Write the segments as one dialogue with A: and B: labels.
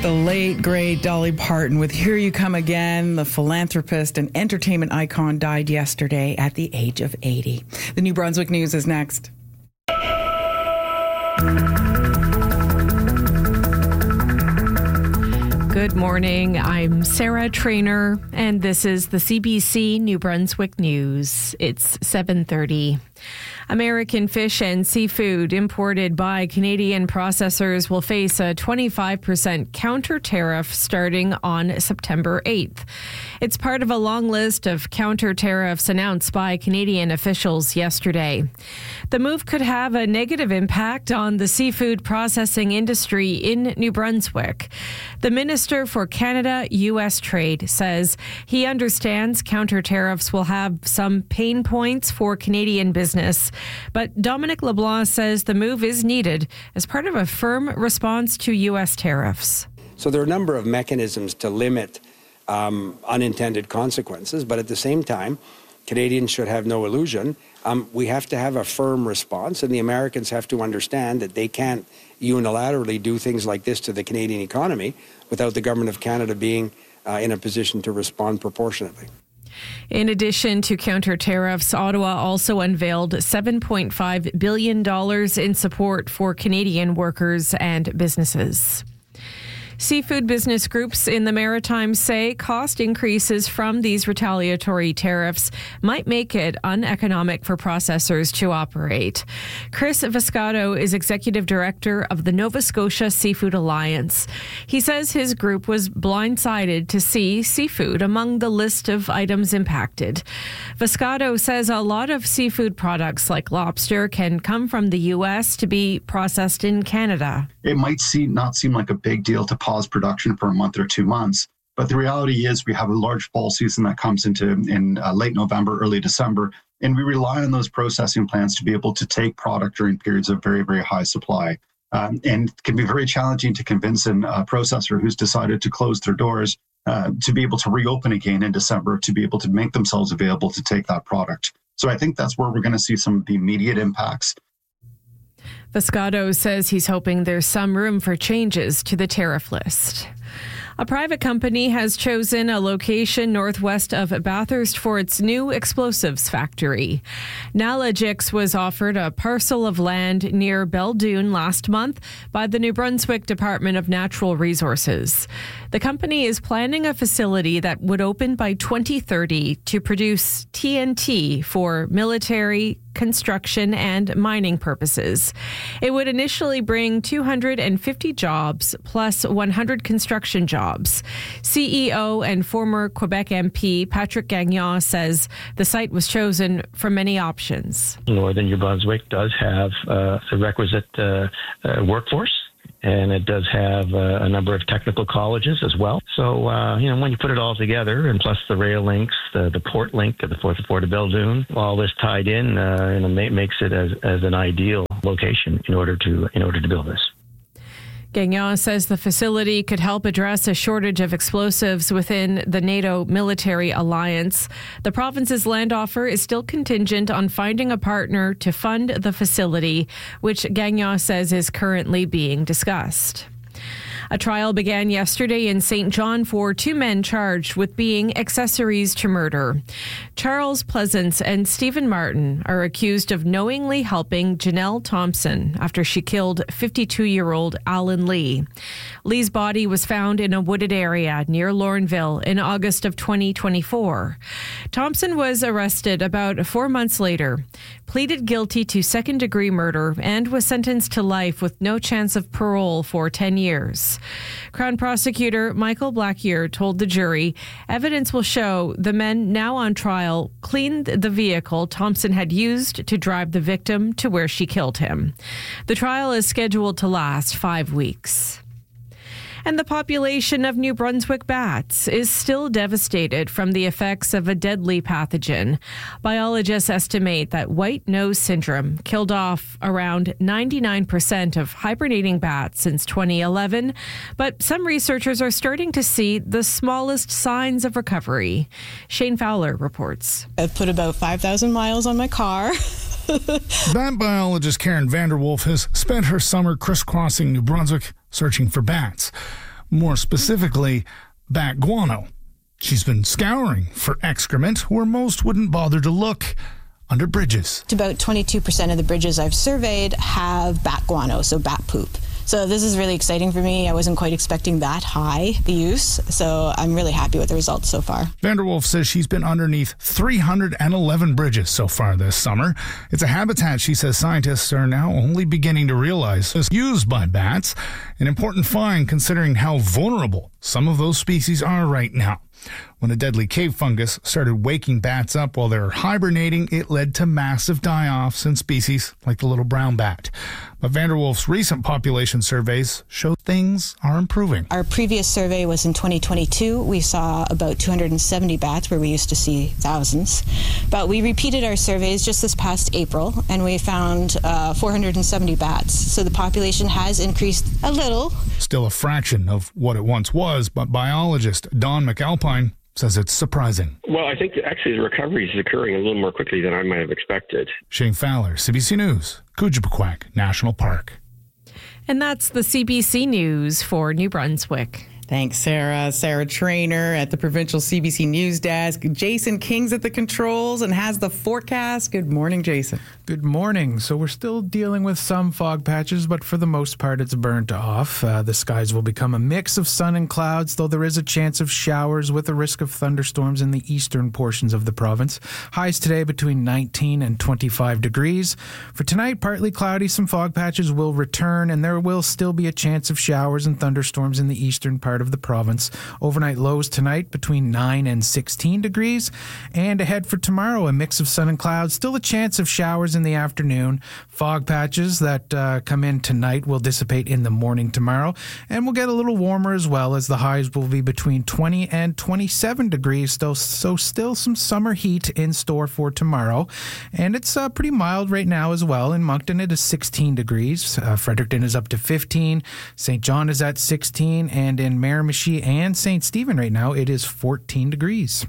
A: The late, great Dolly Parton with Here You Come Again. The philanthropist and entertainment icon died yesterday at the age of 80. The New Brunswick News is next.
B: Good morning. I'm Sarah Trainer, and this is the CBC New Brunswick News. It's 7:30. American fish and seafood imported by Canadian processors will face a 25% counter tariff starting on September 8th. It's part of a long list of counter tariffs announced by Canadian officials yesterday. The move could have a negative impact on the seafood processing industry in New Brunswick. The Minister for Canada-U.S. Trade says he understands counter tariffs will have some pain points for Canadian business. But Dominic LeBlanc says the move is needed as part of a firm response to U.S. tariffs.
C: So there are a number of mechanisms to limit unintended consequences, but at the same time, Canadians should have no illusion. We have to have a firm response, and the Americans have to understand that they can't unilaterally do things like this to the Canadian economy without the Government of Canada being in a position to respond proportionately.
B: In addition to counter tariffs, Ottawa also unveiled $7.5 billion in support for Canadian workers and businesses. Seafood business groups in the Maritimes say cost increases from these retaliatory tariffs might make it uneconomic for processors to operate. Chris Viscato is executive director of the Nova Scotia Seafood Alliance. He says his group was blindsided to see seafood among the list of items impacted. Viscato says a lot of seafood products like lobster can come from the U.S. to be processed in Canada.
D: It might not seem like a big deal to pause production for a month or 2 months, but the reality is we have a large fall season that comes in late November, early December, and we rely on those processing plants to be able to take product during periods of very, very high supply. And it can be very challenging to convince a processor who's decided to close their doors to be able to reopen again in December, to be able to make themselves available to take that product. So I think that's where we're going to see some of the immediate impacts.
B: Viscato says he's hoping there's some room for changes to the tariff list. A private company has chosen a location northwest of Bathurst for its new explosives factory. Nalogix was offered a parcel of land near Belledune last month by the New Brunswick Department of Natural Resources. The company is planning a facility that would open by 2030 to produce TNT for military, construction, and mining purposes. It would initially bring 250 jobs plus 100 construction jobs. CEO and former Quebec MP Patrick Gagnon says the site was chosen from many options.
E: Northern New Brunswick does have the requisite workforce, and it does have a number of technical colleges as well. So, when you put it all together, and plus the rail links, the port link at the Port of Belledune, all this tied in, makes it as an ideal location in order to build this.
B: Gagnon says the facility could help address a shortage of explosives within the NATO military alliance. The province's land offer is still contingent on finding a partner to fund the facility, which Gagnon says is currently being discussed. A trial began yesterday in St. John for two men charged with being accessories to murder. Charles Pleasance and Stephen Martin are accused of knowingly helping Janelle Thompson after she killed 52-year-old Alan Lee. Lee's body was found in a wooded area near Lornville in August of 2024. Thompson was arrested about 4 months later, pleaded guilty to second-degree murder, and was sentenced to life with no chance of parole for 10 years. Crown Prosecutor Michael Blackier told the jury evidence will show the men now on trial cleaned the vehicle Thompson had used to drive the victim to where she killed him. The trial is scheduled to last 5 weeks. And the population of New Brunswick bats is still devastated from the effects of a deadly pathogen. Biologists estimate that white nose syndrome killed off around 99% of hibernating bats since 2011, but some researchers are starting to see the smallest signs of recovery. Shane Fowler reports.
F: I've put about 5,000 miles on my car.
G: Bat biologist Karen Vanderwolf has spent her summer crisscrossing New Brunswick searching for bats. more specifically, bat guano. She's been scouring for excrement where most wouldn't bother to look, under bridges.
F: About 22% of the bridges I've surveyed have bat guano, so bat poop. So this is really exciting for me. I wasn't quite expecting that high, the use. So I'm really happy with the results so far.
G: Vanderwolf says she's been underneath 311 bridges so far this summer. It's a habitat she says scientists are now only beginning to realize is used by bats. An important find considering how vulnerable some of those species are right now. When a deadly cave fungus started waking bats up while they were hibernating, it led to massive die-offs in species like the little brown bat. But Vanderwolf's recent population surveys show things are improving.
F: Our previous survey was in 2022. We saw about 270 bats where we used to see thousands. But we repeated our surveys just this past April, and we found 470 bats. So the population has increased a little.
G: Still a fraction of what it once was, but biologist Don McAlpine says it's surprising.
H: Well, I think actually the recovery is occurring a little more quickly than I might have expected.
G: Shane Fowler, CBC News, Kujipukak National Park.
B: And that's the CBC News for New Brunswick.
A: Thanks, Sarah. Sarah Trainer at the Provincial CBC News Desk. Jason King's at the controls and has the forecast. Good morning, Jason.
I: Good morning. So we're still dealing with some fog patches, but for the most part, it's burnt off. The skies will become a mix of sun and clouds, though there is a chance of showers with a risk of thunderstorms in the eastern portions of the province. Highs today between 19 and 25 degrees. For tonight, partly cloudy, some fog patches will return, and there will still be a chance of showers and thunderstorms in the eastern part of the province. Overnight lows tonight between 9 and 16 degrees. And ahead for tomorrow, a mix of sun and clouds, still a chance of showers in the afternoon. Fog patches that come in tonight will dissipate in the morning tomorrow, and we'll get a little warmer as well, as the highs will be between 20 and 27 degrees, so still some summer heat in store for tomorrow. And it's pretty mild right now as well. In Moncton, it is 16 degrees. Fredericton is up to 15. St. John is at 16. And in Miramichi and St. Stephen right now, it is 14 degrees.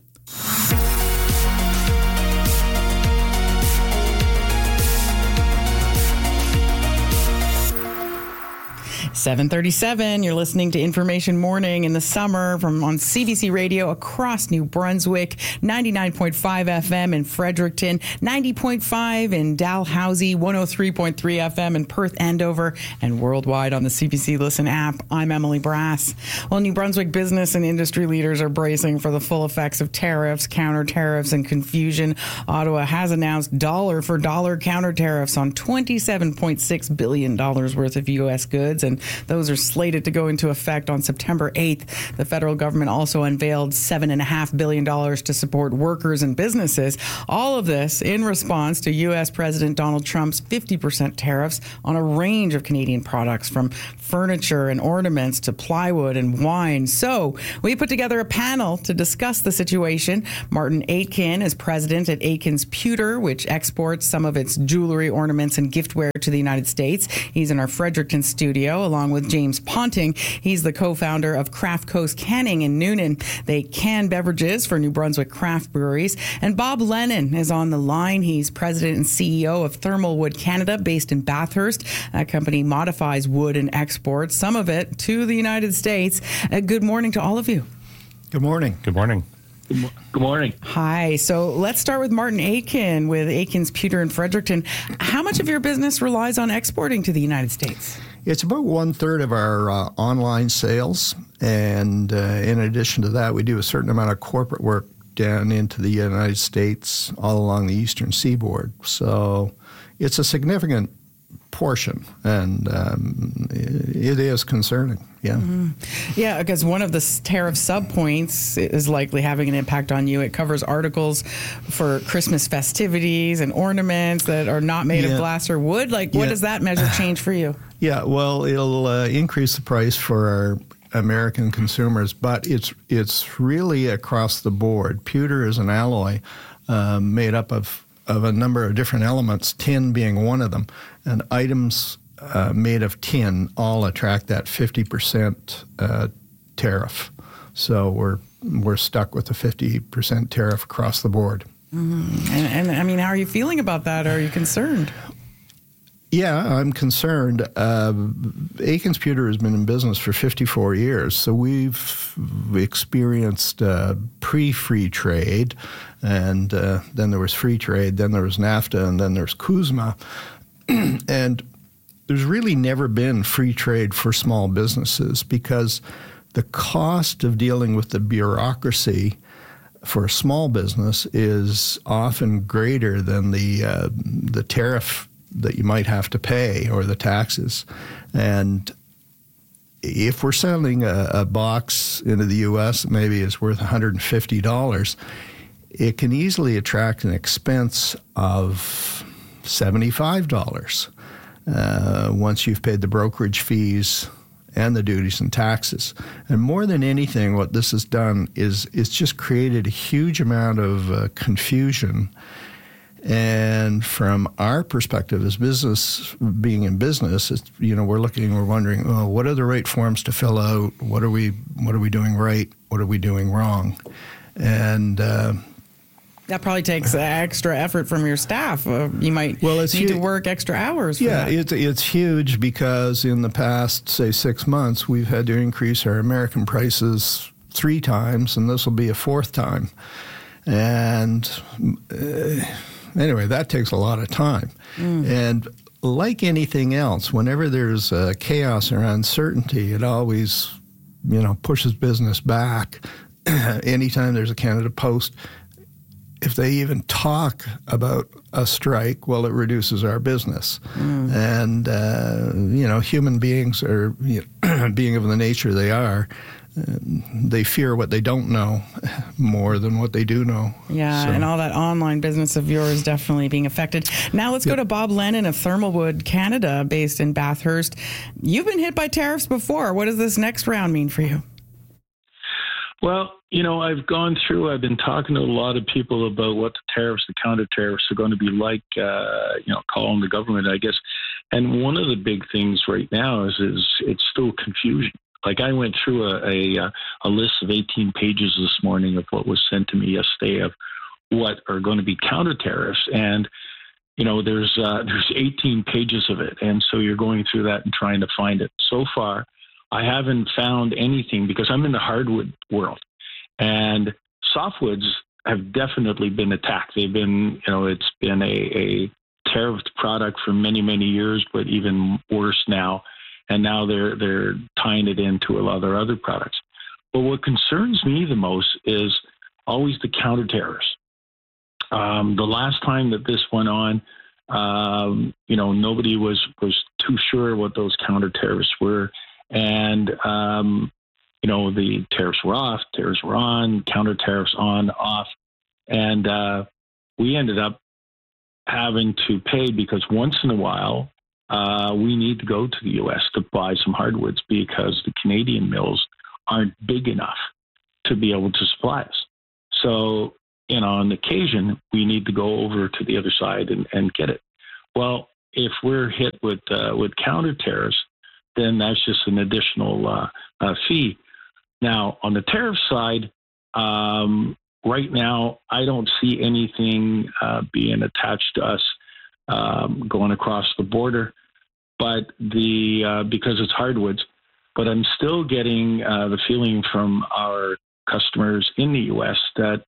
A: 7:37. You're listening to Information Morning in the summer on CBC Radio across New Brunswick, 99.5 FM in Fredericton, 90.5 in Dalhousie, 103.3 FM in Perth, Andover, and worldwide on the CBC Listen app. I'm Emily Brass. Well, New Brunswick business and industry leaders are bracing for the full effects of tariffs, counter tariffs, and confusion. Ottawa has announced dollar-for-dollar counter tariffs on $27.6 billion worth of U.S. goods, and those are slated to go into effect on September 8th. The federal government also unveiled $7.5 billion to support workers and businesses. All of this in response to U.S. President Donald Trump's 50% tariffs on a range of Canadian products, from furniture and ornaments to plywood and wine. So we put together a panel to discuss the situation. Martin Aitken is president at Aitken's Pewter, which exports some of its jewelry, ornaments, and giftware to the United States. He's in our Fredericton studio, along with James Ponting. He's the co-founder of Craft Coast Canning in Noonan. They can beverages for New Brunswick craft breweries. And Bob Lennon is on the line. He's president and CEO of Thermal Wood Canada, based in Bathurst. That company modifies wood and exports some of it to the United States. Good morning to all of you.
J: Good morning.
E: Good morning.
H: Good morning.
A: Hi. So let's start with Martin Aitken with Aitken's Pewter in Fredericton. How much of your business relies on exporting to the United States?
J: It's about 1/3 of our online sales. And in addition to that, we do a certain amount of corporate work down into the United States, all along the eastern seaboard. So it's a significant portion, and it is concerning. Yeah.
A: Mm-hmm. Yeah, because one of the tariff subpoints is likely having an impact on you. It covers articles for Christmas festivities and ornaments that are not made of glass or wood. What does that measure change for you?
J: Yeah, well, it'll increase the price for our American consumers, but it's really across the board. Pewter is an alloy made up of a number of different elements, tin being one of them, and items made of tin all attract that 50% tariff. So we're stuck with a 50% tariff across the board.
A: Mm-hmm. And I mean, how are you feeling about that? Are you concerned?
J: Yeah, I'm concerned. Aikens Pewter has been in business for 54 years, so we've experienced pre-free trade, and then there was free trade, then there was NAFTA, and then there's CUSMA. And there's really never been free trade for small businesses because the cost of dealing with the bureaucracy for a small business is often greater than the tariff that you might have to pay or the taxes. And if we're selling a box into the U.S. that maybe is worth $150, it can easily attract an expense of $75 once you've paid the brokerage fees and the duties and taxes. And more than anything, what this has done is it's just created a huge amount of confusion. And from our perspective as business, being in business, it's, we're wondering, oh, what are the right forms to fill out? What are we doing right? What are we doing wrong? And
A: that probably takes extra effort from your staff. You might need to work extra hours for that.
J: It's huge because in the past, say, 6 months, we've had to increase our American prices 3 times, and this will be a 4th time. And anyway, that takes a lot of time. And like anything else, whenever there's chaos or uncertainty, it always, pushes business back. Anytime there's a Canada Post, if they even talk about a strike, well, it reduces our business. And, human beings are, being of the nature they are, they fear what they don't know more than what they do know.
A: Yeah, and all that online business of yours definitely being affected. Now let's go to Bob Lennon of Thermalwood Canada, based in Bathurst. You've been hit by tariffs before. What does this next round mean for you?
K: Well, I've been talking to a lot of people about what the tariffs, the counter tariffs are going to be like, calling the government, I guess. And one of the big things right now is it's still confusion. Like I went through a list of 18 pages this morning of what was sent to me yesterday of what are going to be counter tariffs. And, there's 18 pages of it. And so you're going through that and trying to find it. So far, I haven't found anything because I'm in the hardwood world. And softwoods have definitely been attacked. They've been, it's been a tariffed product for many, many years, but even worse now. And now they're tying it into a lot of other products. But what concerns me the most is always the counter tariffs. The last time that this went on, nobody was too sure what those counter tariffs were. And, the tariffs were off, tariffs were on, counter tariffs on, off. And we ended up having to pay because once in a while, we need to go to the U.S. to buy some hardwoods because the Canadian mills aren't big enough to be able to supply us. So, on occasion, we need to go over to the other side and get it. Well, if we're hit with counter tariffs, then that's just an additional fee. Now, on the tariff side, right now, I don't see anything being attached to us going across the border, but because it's hardwoods. But I'm still getting the feeling from our customers in the U.S. that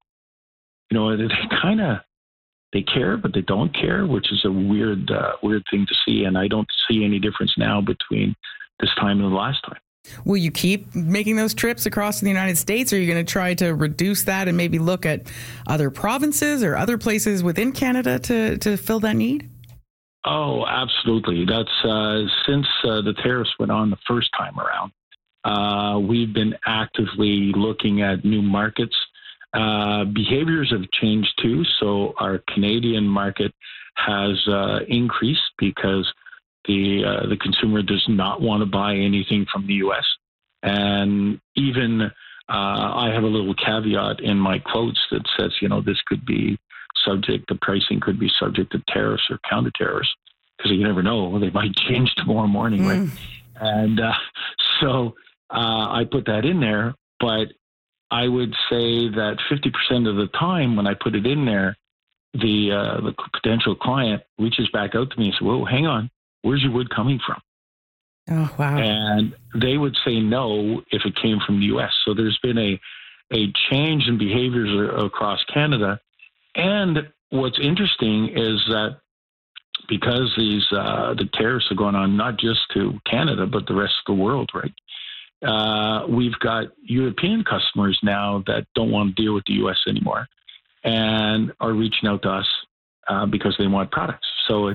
K: they care, but they don't care, which is a weird thing to see. And I don't see any difference now between this time and the last time.
A: Will you keep making those trips across the United States? Or are you going to try to reduce that and maybe look at other provinces or other places within Canada to fill that need?
K: Oh, absolutely. That's since the tariffs went on the first time around. We've been actively looking at new markets. Behaviors have changed too. So our Canadian market has increased because the consumer does not want to buy anything from the U.S. And even I have a little caveat in my quotes that says, this could be the pricing could be subject to tariffs or counter tariffs, because you never know, they might change tomorrow morning, right? And so I put that in there, but I would say that 50% of the time when I put it in there, the potential client reaches back out to me and says, whoa, hang on. where's your wood coming from?
A: Oh, wow.
K: And they would say no if it came from the U.S. So there's been a change in behaviors across Canada. And what's interesting is that because the tariffs are going on not just to Canada, but the rest of the world, right? We've got European customers now that don't want to deal with the U.S. anymore and are reaching out to us because they want products. So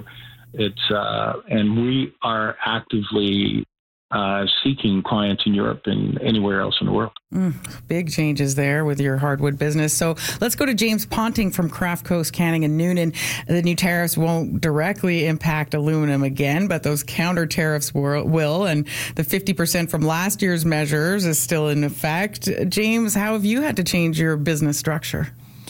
K: and we are actively seeking clients in Europe and anywhere else in the world.
A: Big changes there with your hardwood business. So let's go to James Ponting from Craft Coast Canning and Noonan. The new tariffs won't directly impact aluminum again, but those counter tariffs will. And the 50% from last year's measures is still in effect. James, how have you had to change your business structure?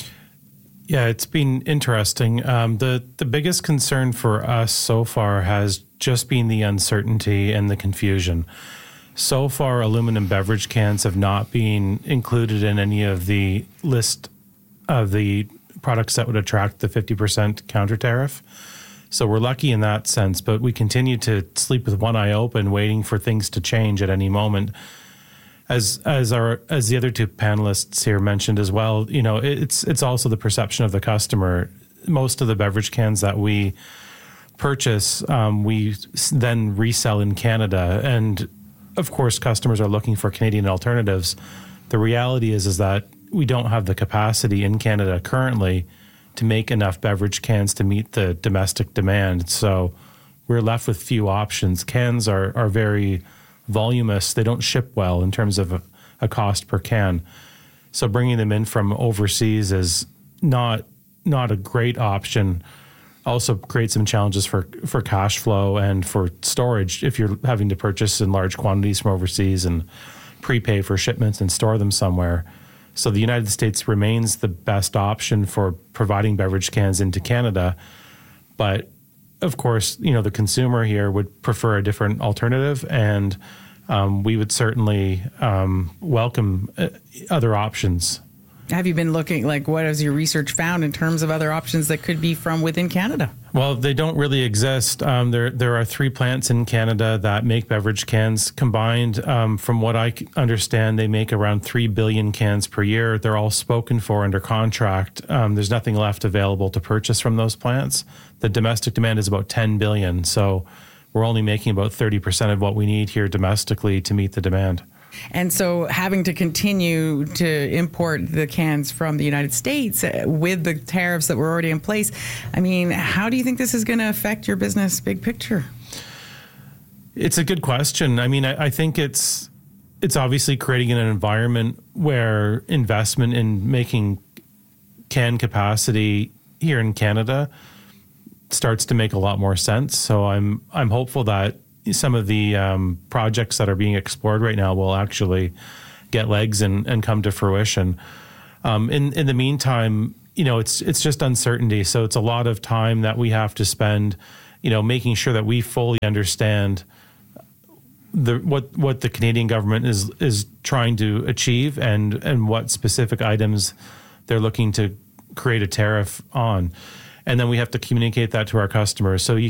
L: Yeah, it's been interesting. The biggest concern for us so far has just been the uncertainty and the confusion. So far, aluminum beverage cans have not been included in any of the list of the products that would attract the 50% counter tariff. So we're lucky in that sense, but we continue to sleep with one eye open, waiting for things to change at any moment. As the other two panelists here mentioned as well, you know, it's also the perception of the customer. Most of the beverage cans that we purchase, we then resell in Canada, and of course, customers are looking for Canadian alternatives. The reality is that we don't have the capacity in Canada currently to make enough beverage cans to meet the domestic demand. So we're left with few options. Cans are very voluminous. They don't ship well in terms of a cost per can. So bringing them in from overseas is not a great option. Also creates some challenges for cash flow and for storage if you're having to purchase in large quantities from overseas and prepay for shipments and store them somewhere. So the United States remains the best option for providing beverage cans into Canada. But of course, you know, the consumer here would prefer a different alternative, and we would certainly welcome other options.
A: Have you been looking, like, what has your research found in terms of other options that could be from within Canada?
L: Well, they don't really exist. There are 3 plants in Canada that make beverage cans. Combined, from what I understand, they make around 3 billion cans per year. They're all spoken for under contract. There's nothing left available to purchase from those plants. The domestic demand is about 10 billion. So we're only making about 30% of what we need here domestically to meet the demand.
A: And so having to continue to import the cans from the United States with the tariffs that were already in place, I mean, how do you think this is going to affect your business big picture?
L: It's a good question. I mean, I think it's obviously creating an environment where investment in making can capacity here in Canada starts to make a lot more sense. So I'm hopeful that some of the projects that are being explored right now will actually get legs and come to fruition. In the meantime, you know, it's just uncertainty. So it's a lot of time that we have to spend, you know, making sure that we fully understand what the Canadian government is trying to achieve and what specific items they're looking to create a tariff on. And then we have to communicate that to our customers. So you